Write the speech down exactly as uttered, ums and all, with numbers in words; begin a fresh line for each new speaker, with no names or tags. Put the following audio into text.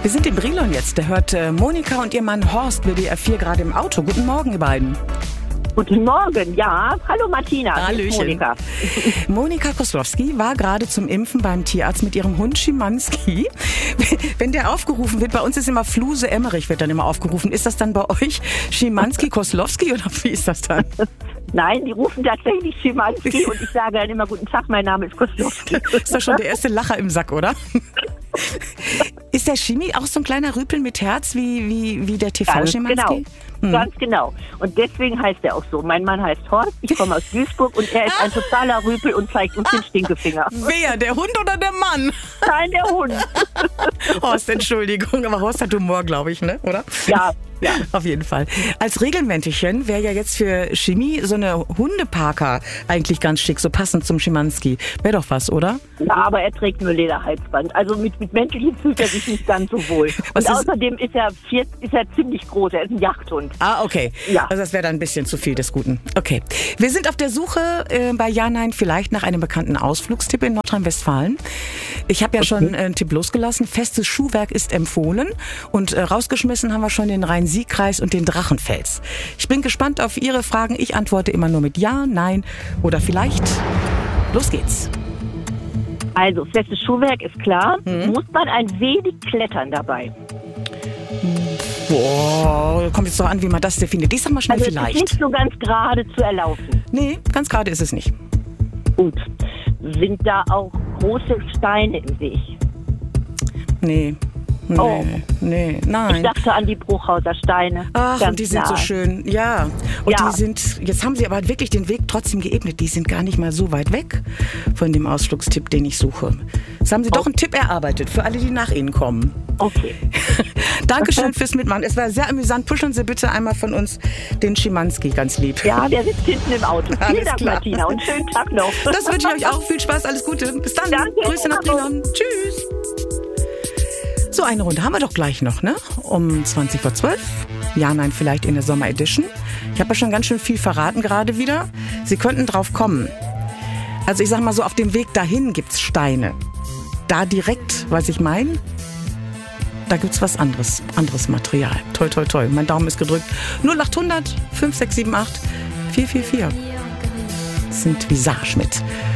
Wir sind in Brilon jetzt. Da hört äh, Monika und ihr Mann Horst W D R vier gerade im Auto. Guten Morgen, ihr beiden.
Guten Morgen, ja. Hallo Martina.
Hallöchen.
Monika.
Monika Koslowski war gerade zum Impfen beim Tierarzt mit ihrem Hund Schimanski. Wenn der aufgerufen wird, bei uns ist immer Fluse Emmerich wird dann immer aufgerufen. Ist das dann bei euch Schimanski Koslowski oder wie ist das dann?
Nein, die rufen tatsächlich Schimanski und ich sage dann immer, guten Tag, mein Name ist Koslowski.
Ist doch schon der erste Lacher im Sack, oder? Ist der Schimi auch so ein kleiner Rüpel mit Herz wie, wie, wie der T V-Schimanski?
Genau, hm. ganz genau. Und deswegen heißt er auch so. Mein Mann heißt Horst, ich komme aus Duisburg und er ist ein totaler Rüpel und zeigt uns den Stinkefinger.
Wer, der Hund oder der Mann?
Nein, der Hund.
Horst, Entschuldigung, aber Horst hat Humor, glaube ich, ne? Oder?
Ja. Ja.
Auf jeden Fall. Als Regelmäntelchen wäre ja jetzt für Schimi so eine Hundeparker eigentlich ganz schick, so passend zum Schimanski. Wäre doch was, oder?
Ja, aber er trägt nur Lederhalsband. Also mit, mit Mäntelchen fühlt er sich nicht ganz so wohl.
Was
Und
ist
außerdem ist er, vier, ist er ziemlich groß. Er ist ein Jagdhund.
Ah, okay.
Ja.
Also das wäre dann ein bisschen zu viel des Guten. Okay. Wir sind auf der Suche äh, bei Ja, Nein vielleicht nach einem bekannten Ausflugstipp in Nordrhein-Westfalen. Ich habe ja okay. schon äh, einen Tipp losgelassen. Festes Schuhwerk ist empfohlen. Und äh, rausgeschmissen haben wir schon den Rhein-Sieg-Kreis und den Drachenfels. Ich bin gespannt auf Ihre Fragen. Ich antworte immer nur mit Ja, Nein oder vielleicht. Los geht's.
Also, festes Schuhwerk ist klar. Mhm. Muss man ein wenig klettern dabei?
Boah, kommt jetzt doch an, wie man das definiert. Ich sag mal schnell
also
vielleicht.
Es ist nicht so ganz gerade zu erlaufen.
Nee, ganz gerade ist es nicht.
Gut. Sind da auch große Steine im Weg?
Nee. Nee,
oh.
nee, nein.
Ich dachte an die Bruchhauser Steine.
Ach,
Ganz
und die sind
klar.
so schön. Ja. Und
ja.
die sind, jetzt haben sie aber wirklich den Weg trotzdem geebnet. Die sind gar nicht mal so weit weg von dem Ausflugstipp, den ich suche. Jetzt haben sie oh. doch einen Tipp erarbeitet für alle, die nach Ihnen kommen.
Okay.
Dankeschön fürs Mitmachen. Es war sehr amüsant. Pushen Sie bitte einmal von uns den Schimanski ganz lieb.
Ja, der sitzt hinten im Auto.
Alles
Vielen Dank,
klar.
Martina, und schönen Tag noch.
Das wünsche ich euch auch. Viel Spaß, alles Gute. Bis dann.
Danke.
Grüße nach Brilon. Tschüss. So, eine Runde haben wir doch gleich noch, ne? Um zwanzig vor zwölf. Ja, nein, vielleicht in der Sommer-Edition. Ich habe ja schon ganz schön viel verraten gerade wieder. Sie könnten drauf kommen. Also ich sag mal so, auf dem Weg dahin gibt's Steine. Da direkt, was ich meine, da gibt's was anderes, anderes Material. Toi, toi, toi. Mein Daumen ist gedrückt. null achthundert fünf sechs sieben acht vier vier vier. Das sind Visage mit